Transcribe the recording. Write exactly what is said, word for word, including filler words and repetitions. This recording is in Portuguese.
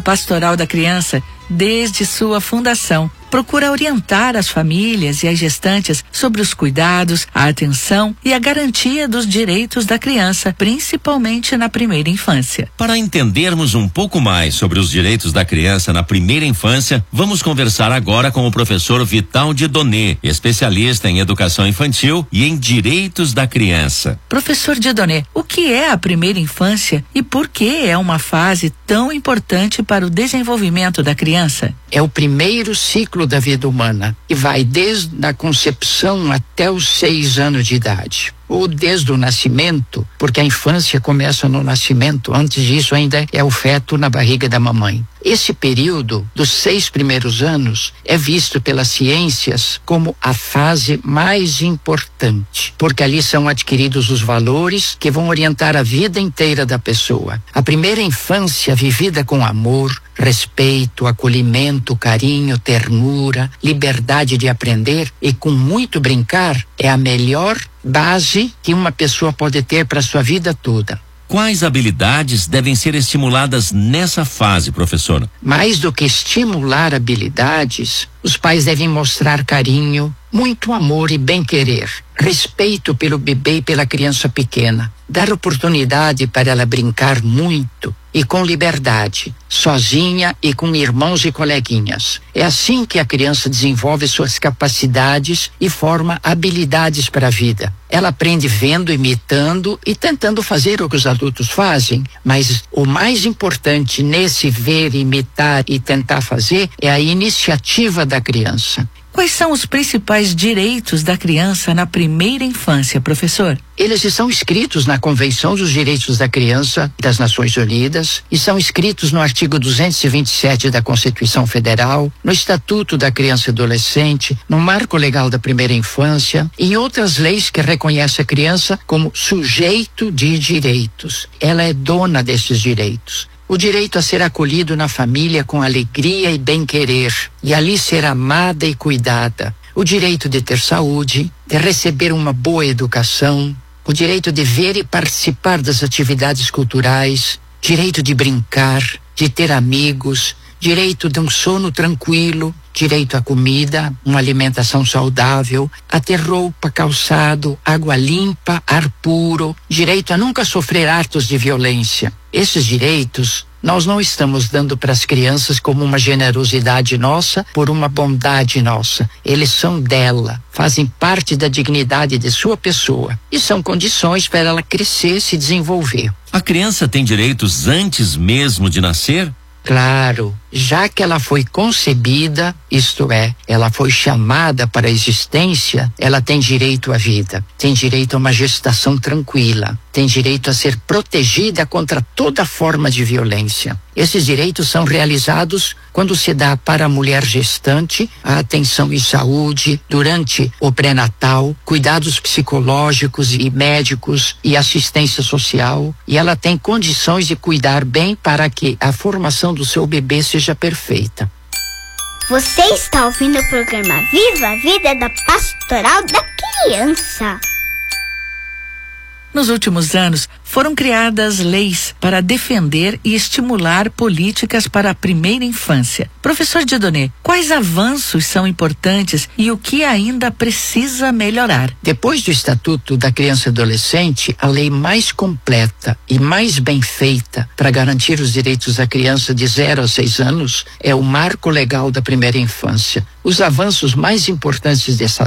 Pastoral da Criança, desde sua fundação, procura orientar as famílias e as gestantes sobre os cuidados, a atenção e a garantia dos direitos da criança, principalmente na primeira infância. Para entendermos um pouco mais sobre os direitos da criança na primeira infância, vamos conversar agora com o professor Vital Dieudonné, especialista em educação infantil e em direitos da criança. Professor Dieudonné, o que é a primeira infância e por que é uma fase tão importante para o desenvolvimento da criança? É o primeiro ciclo da vida humana e vai desde a concepção até os seis anos de idade. Ou desde o nascimento, porque a infância começa no nascimento, antes disso ainda é o feto na barriga da mamãe. Esse período dos seis primeiros anos é visto pelas ciências como a fase mais importante, porque ali são adquiridos os valores que vão orientar a vida inteira da pessoa. A primeira infância vivida com amor, respeito, acolhimento, carinho, ternura, liberdade de aprender e com muito brincar é a melhor base que uma pessoa pode ter para sua vida toda. Quais habilidades devem ser estimuladas nessa fase, professora? Mais do que estimular habilidades, os pais devem mostrar carinho, muito amor e bem-querer, respeito pelo bebê e pela criança pequena, dar oportunidade para ela brincar muito e com liberdade, sozinha e com irmãos e coleguinhas. É assim que a criança desenvolve suas capacidades e forma habilidades para a vida. Ela aprende vendo, imitando e tentando fazer o que os adultos fazem, mas o mais importante nesse ver, imitar e tentar fazer é a iniciativa da criança. Quais são os principais direitos da criança na primeira infância, professor? Eles estão escritos na Convenção dos Direitos da Criança das Nações Unidas e são escritos no artigo duzentos e vinte e sete da Constituição Federal, no Estatuto da Criança e Adolescente, no Marco Legal da Primeira Infância e em outras leis que reconhecem a criança como sujeito de direitos. Ela é dona desses direitos. O direito a ser acolhido na família com alegria e bem-querer, e ali ser amada e cuidada. O direito de ter saúde, de receber uma boa educação, o direito de ver e participar das atividades culturais, direito de brincar, de ter amigos, direito de um sono tranquilo, direito à comida, uma alimentação saudável, a ter roupa, calçado, água limpa, ar puro, direito a nunca sofrer atos de violência. Esses direitos nós não estamos dando para as crianças como uma generosidade nossa, por uma bondade nossa. Eles são dela, fazem parte da dignidade de sua pessoa e são condições para ela crescer e se desenvolver. A criança tem direitos antes mesmo de nascer? Claro, já que ela foi concebida, isto é, ela foi chamada para a existência, ela tem direito à vida, tem direito a uma gestação tranquila, tem direito a ser protegida contra toda forma de violência. Esses direitos são realizados quando se dá para a mulher gestante a atenção em saúde durante o pré-natal, cuidados psicológicos e médicos e assistência social, e ela tem condições de cuidar bem para que a formação do seu bebê seja perfeita. Você está ouvindo o programa Viva a Vida da Pastoral da Criança. Nos últimos anos, foram criadas leis para defender e estimular políticas para a primeira infância. Professor Dieudonné, quais avanços são importantes e o que ainda precisa melhorar? Depois do Estatuto da Criança e Adolescente, a lei mais completa e mais bem feita para garantir os direitos da criança de zero a seis anos é o Marco Legal da Primeira Infância. Os avanços mais importantes dessa